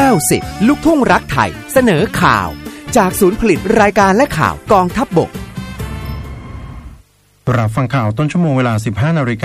90ลูกทุ่งรักไทยเสนอข่าวจากศูนย์ผลิตรายการและข่าวกองทัพบกรับฟังข่าวต้นชั่วโมงเวลา 15 น.